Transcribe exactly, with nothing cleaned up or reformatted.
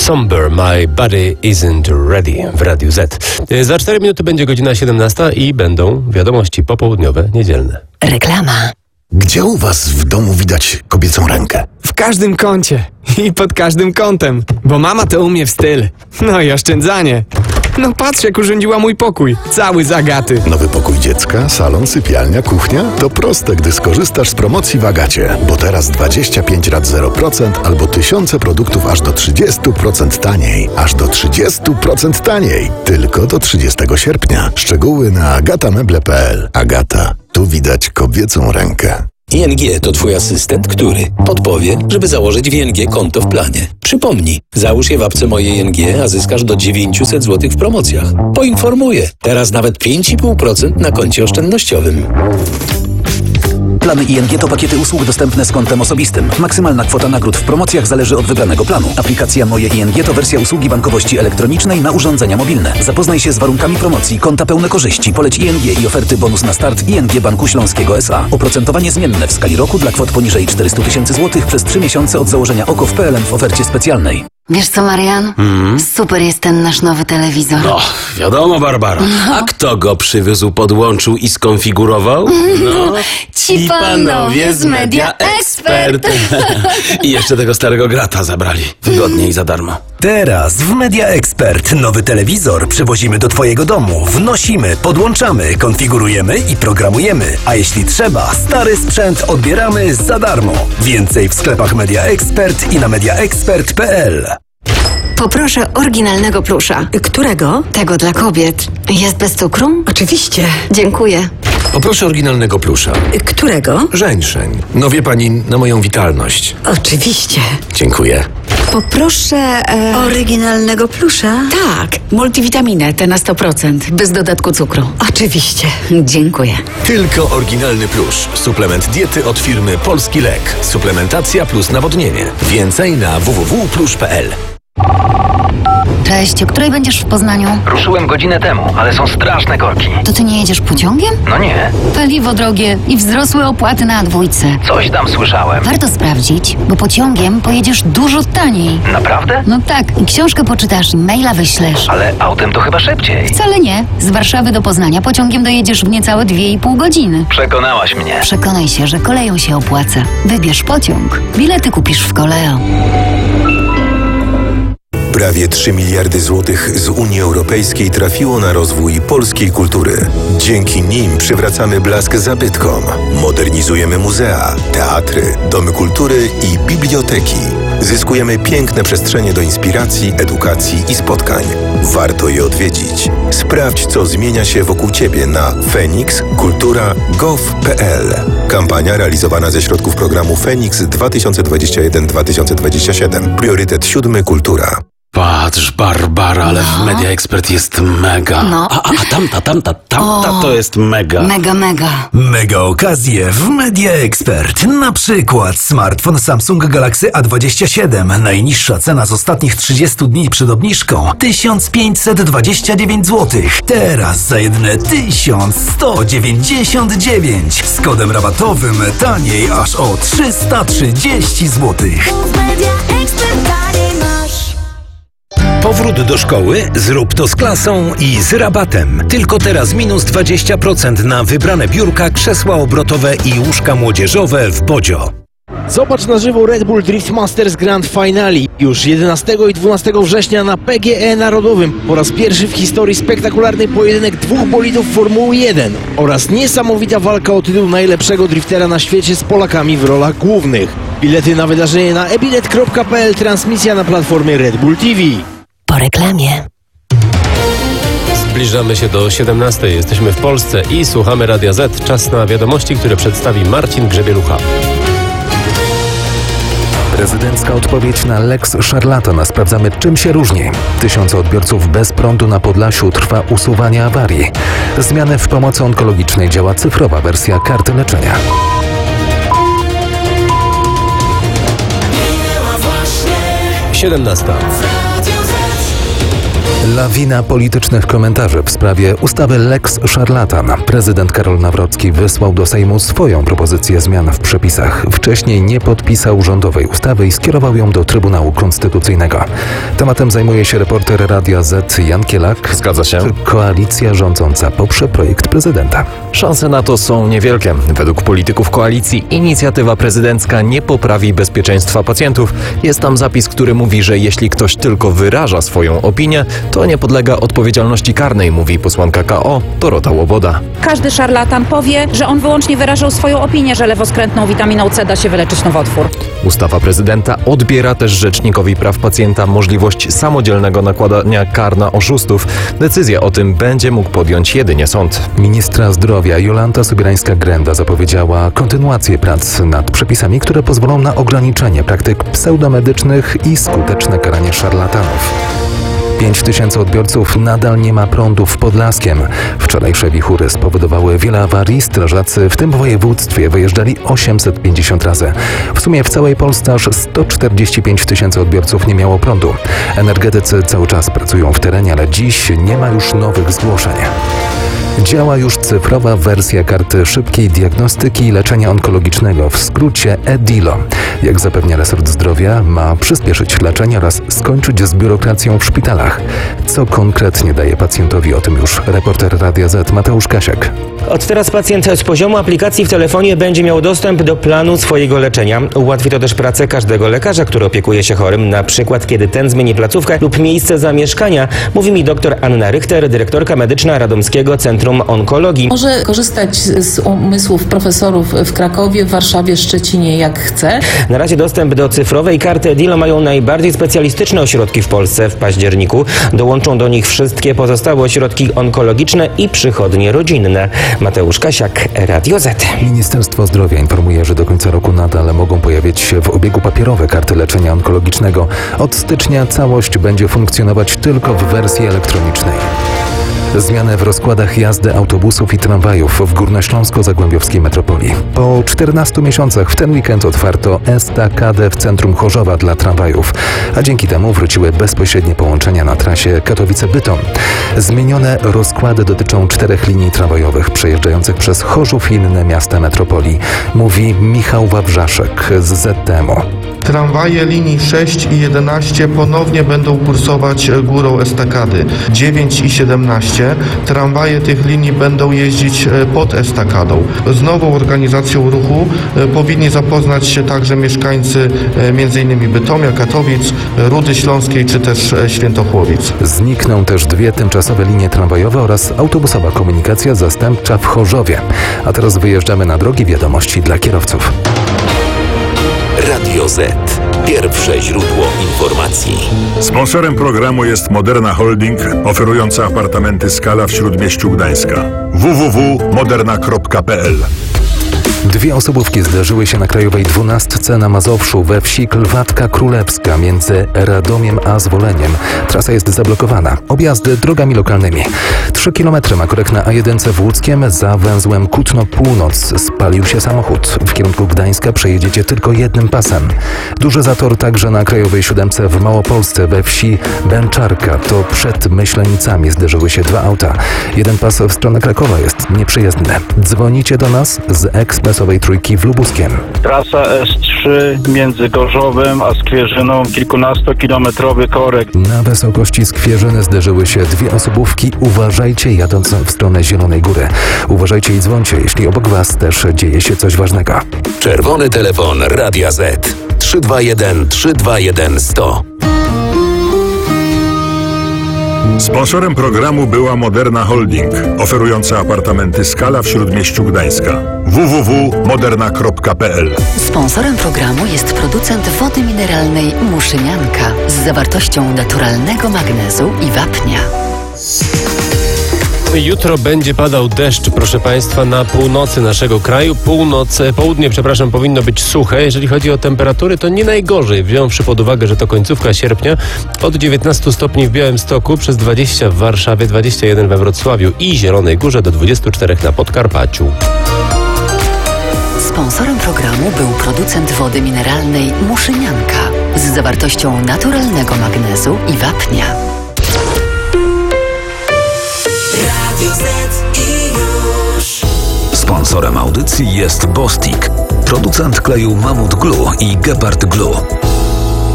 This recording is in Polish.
Somber, My Body Isn't Ready w Radiu Z. Za cztery minuty będzie godzina siedemnasta i będą wiadomości popołudniowe, niedzielne. Reklama. Gdzie u was w domu widać kobiecą rękę? W każdym kącie i pod każdym kątem, bo mama to umie w styl. No i oszczędzanie. No patrz, jak urządziła mój pokój. Cały z Agaty. Nowy pokój dziecka, salon, sypialnia, kuchnia? To proste, gdy skorzystasz z promocji w Agacie. Bo teraz dwadzieścia pięć rat zero procent albo tysiące produktów aż do trzydzieści procent taniej. Aż do trzydzieści procent taniej. Tylko do trzydziestego sierpnia. Szczegóły na agatameble kropka p l. Agata. Tu widać kobiecą rękę. I N G to twój asystent, który podpowie, żeby założyć w I N G konto w planie. Przypomnij, załóż je w apce Moje I N G, a zyskasz do dziewięćset złotych w promocjach. Poinformuję, teraz nawet pięć i pół procent na koncie oszczędnościowym. Plany I N G to pakiety usług dostępne z kontem osobistym. Maksymalna kwota nagród w promocjach zależy od wybranego planu. Aplikacja Moje I N G to wersja usługi bankowości elektronicznej na urządzenia mobilne. Zapoznaj się z warunkami promocji, konta pełne korzyści, poleć I N G i oferty bonus na start I N G Banku Śląskiego S A. Oprocentowanie zmienne w skali roku dla kwot poniżej czterysta tysięcy złotych przez trzy miesiące od założenia O K O w P L N w ofercie specjalnej. Wiesz co, Marian? Mm. Super jest ten nasz nowy telewizor. No, wiadomo, Barbara. No. A kto go przywiózł, podłączył i skonfigurował? No, ci panowie z Media Expert. I jeszcze tego starego grata zabrali. Wygodnie i za darmo. Teraz w Media Expert nowy telewizor przywozimy do twojego domu. Wnosimy, podłączamy, konfigurujemy i programujemy. A jeśli trzeba, stary sprzęt odbieramy za darmo. Więcej w sklepach Media Expert i na media expert kropka p l. Poproszę oryginalnego plusza. Którego? Tego dla kobiet. Jest bez cukru? Oczywiście. Dziękuję. Poproszę oryginalnego plusza. Którego? Żeńszeń. No wie pani, na moją witalność. Oczywiście. Dziękuję. Poproszę e... oryginalnego plusza. Tak, multivitaminę, te na sto procent, bez dodatku cukru. Oczywiście. Dziękuję. Tylko oryginalny plusz. Suplement diety od firmy Polski Lek. Suplementacja plus nawodnienie. Więcej na w w w kropka plusz kropka p l. Cześć, o której będziesz w Poznaniu? Ruszyłem godzinę temu, ale są straszne korki. To ty nie jedziesz pociągiem? No nie. Paliwo drogie i wzrosłe opłaty na dwójce. Coś tam słyszałem. Warto sprawdzić, bo pociągiem pojedziesz dużo taniej. Naprawdę? No tak, i książkę poczytasz, i maila wyślesz. Ale autem to chyba szybciej. Wcale nie. Z Warszawy do Poznania pociągiem dojedziesz w niecałe dwie i pół godziny. Przekonałaś mnie. Przekonaj się, że koleją się opłaca. Wybierz pociąg. Bilety kupisz w Koleo. Prawie trzy miliardy złotych z Unii Europejskiej trafiło na rozwój polskiej kultury. Dzięki nim przywracamy blask zabytkom, modernizujemy muzea, teatry, domy kultury i biblioteki. Zyskujemy piękne przestrzenie do inspiracji, edukacji i spotkań. Warto je odwiedzić. Sprawdź, co zmienia się wokół Ciebie na fenix kultura kropka gov kropka p l. Kampania realizowana ze środków programu Feniks dwa tysiące dwadzieścia jeden do dwa tysiące dwudziestego siódmego. Priorytet siódmy Kultura. Patrz, Barbara, ale no. w Media Expert jest mega. No. A, a, a tamta, tamta, tamta o, to jest mega. Mega, mega. Mega okazje w Media Expert. Na przykład smartfon Samsung Galaxy A dwadzieścia siedem. Najniższa cena z ostatnich trzydziestu dni przed obniżką tysiąc pięćset dwadzieścia dziewięć złotych. Teraz za jedyne tysiąc sto dziewięćdziesiąt dziewięć. Z kodem rabatowym taniej aż o trzysta trzydzieści złotych. Powrót do szkoły? Zrób to z klasą i z rabatem. Tylko teraz minus dwadzieścia procent na wybrane biurka, krzesła obrotowe i łóżka młodzieżowe w Bodzio. Zobacz na żywo Red Bull Drift Masters Grand Finale. Już jedenastego i dwunastego września na P G E Narodowym. Po raz pierwszy w historii spektakularny pojedynek dwóch bolidów Formuły jeden oraz niesamowita walka o tytuł najlepszego driftera na świecie z Polakami w rolach głównych. Bilety na wydarzenie na e bilet kropka p l. Transmisja na platformie Red Bull T V. Po reklamie. Zbliżamy się do siedemnastej. Jesteśmy w Polsce i słuchamy Radia Z. Czas na wiadomości, które przedstawi Marcin Grzebielucha. Prezydencka odpowiedź na Lex Szarlatana. Sprawdzamy, czym się różni. Tysiące odbiorców bez prądu na Podlasiu. Trwa usuwanie awarii. Zmiany w pomocy onkologicznej. Działa cyfrowa wersja karty leczenia. siedemnasta. Lawina politycznych komentarzy w sprawie ustawy Lex Szarlatan. Prezydent Karol Nawrocki wysłał do Sejmu swoją propozycję zmian w przepisach. Wcześniej nie podpisał rządowej ustawy i skierował ją do Trybunału Konstytucyjnego. Tematem zajmuje się reporter Radia Z Jan Kielak. Zgadza się. Czy koalicja rządząca poprze projekt prezydenta? Szanse na to są niewielkie. Według polityków koalicji inicjatywa prezydencka nie poprawi bezpieczeństwa pacjentów. Jest tam zapis, który mówi, że jeśli ktoś tylko wyraża swoją opinię, to nie podlega odpowiedzialności karnej, mówi posłanka K O Dorota Łoboda. Każdy szarlatan powie, że on wyłącznie wyrażał swoją opinię, że lewoskrętną witaminą C da się wyleczyć nowotwór. Ustawa prezydenta odbiera też Rzecznikowi Praw Pacjenta możliwość samodzielnego nakładania kar na oszustów. Decyzję o tym będzie mógł podjąć jedynie sąd. Ministra zdrowia Jolanta Sobierańska-Grenda zapowiedziała kontynuację prac nad przepisami, które pozwolą na ograniczenie praktyk pseudomedycznych i skuteczne karanie szarlatanów. pięć tysięcy odbiorców nadal nie ma prądu w Podlaskiem. Wczorajsze wichury spowodowały wiele awarii. Strażacy w tym województwie wyjeżdżali osiemset pięćdziesiąt razy. W sumie w całej Polsce aż sto czterdzieści pięć tysięcy odbiorców nie miało prądu. Energetycy cały czas pracują w terenie, ale dziś nie ma już nowych zgłoszeń. Działa już cyfrowa wersja karty szybkiej diagnostyki i leczenia onkologicznego, w skrócie E-DILO. Jak zapewnia resort zdrowia, ma przyspieszyć leczenie oraz skończyć z biurokracją w szpitalach. Co konkretnie daje pacjentowi, o tym już reporter Radia Z Mateusz Kasiak. Od teraz pacjent z poziomu aplikacji w telefonie będzie miał dostęp do planu swojego leczenia. Ułatwi to też pracę każdego lekarza, który opiekuje się chorym, na przykład kiedy ten zmieni placówkę lub miejsce zamieszkania, mówi mi dr Anna Richter, dyrektorka medyczna Radomskiego Centrum Onkologii. Może korzystać z umysłów profesorów w Krakowie, w Warszawie, Szczecinie, jak chce. Na razie dostęp do cyfrowej karty E-DILO mają najbardziej specjalistyczne ośrodki w Polsce. W październiku dołączą do nich wszystkie pozostałe ośrodki onkologiczne i przychodnie rodzinne. Mateusz Kasiak, Radio Z. Ministerstwo Zdrowia informuje, że do końca roku nadal mogą pojawić się w obiegu papierowe karty leczenia onkologicznego. Od stycznia całość będzie funkcjonować tylko w wersji elektronicznej. Zmiany w rozkładach jazdy autobusów i tramwajów w górnośląsko-zagłębiowskiej metropolii. Po czternastu miesiącach w ten weekend otwarto estakadę w centrum Chorzowa dla tramwajów, a dzięki temu wróciły bezpośrednie połączenia na trasie Katowice-Bytom. Zmienione rozkłady dotyczą czterech linii tramwajowych przejeżdżających przez Chorzów i inne miasta metropolii, mówi Michał Wawrzaszek z Z T M U. Tramwaje linii sześć i jedenaście ponownie będą kursować górą estakady. dziewięć i siedemnaście tramwaje tych linii będą jeździć pod estakadą. Z nową organizacją ruchu powinni zapoznać się także mieszkańcy m.in. Bytomia, Katowic, Rudy Śląskiej czy też Świętochłowic. Znikną też dwie tymczasowe linie tramwajowe oraz autobusowa komunikacja zastępcza w Chorzowie. A teraz wyjeżdżamy na drogi wiadomości dla kierowców. Radio Z. Pierwsze źródło informacji. Sponsorem programu jest Moderna Holding, oferująca apartamenty Skala w Śródmieściu Gdańska. w w w kropka moderna kropka p l. Dwie osobówki zderzyły się na krajowej dwunastce na Mazowszu we wsi Klwatka Królewska między Radomiem a Zwoleniem. Trasa jest zablokowana. Objazdy drogami lokalnymi. Trzy kilometry ma korek na A jeden w Łódzkiem. Za węzłem Kutno Północ spalił się samochód. W kierunku Gdańska przejedziecie tylko jednym pasem. Duży zator także na krajowej siódemce w Małopolsce we wsi Bęczarka. To przed Myślenicami zderzyły się dwa auta. Jeden pas w stronę Krakowa jest nieprzejezdny. Dzwonicie do nas z ekspresowej trójki w Lubuskiem. Trasa S trzy między Gorzowem a Skwierzyną, kilkunastokilometrowy korek. Na wysokości Skwierzyny zderzyły się dwie osobówki. Uważajcie jadąc w stronę Zielonej Góry. Uważajcie i dzwońcie, jeśli obok was też dzieje się coś ważnego. Czerwony telefon Radia Z. trzy dwa jeden trzy dwa jeden sto. Sponsorem programu była Moderna Holding, oferująca apartamenty Skala w Śródmieściu Gdańska. w w w kropka moderna kropka p l. Sponsorem programu jest producent wody mineralnej Muszynianka z zawartością naturalnego magnezu i wapnia. Jutro będzie padał deszcz, proszę Państwa, na północy naszego kraju. Północ, południe, przepraszam, powinno być suche. Jeżeli chodzi o temperatury, to nie najgorzej, wziąwszy pod uwagę, że to końcówka sierpnia. Od dziewiętnastu stopni w Białymstoku, przez dwadzieścia w Warszawie, dwadzieścia jeden we Wrocławiu i Zielonej Górze, do dwudziestu czterech na Podkarpaciu. Sponsorem programu był producent wody mineralnej Muszynianka z zawartością naturalnego magnezu i wapnia. Sponsorem audycji jest Bostik, producent kleju Mamut Glue i Gepard Glue.